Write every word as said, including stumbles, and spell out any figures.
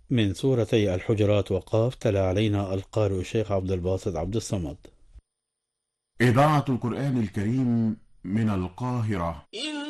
من سورتي الحجرات وقاف تلا علينا القارئ الشيخ عبد الباسط عبد الصمد. إذاعة القرآن الكريم من القاهرة.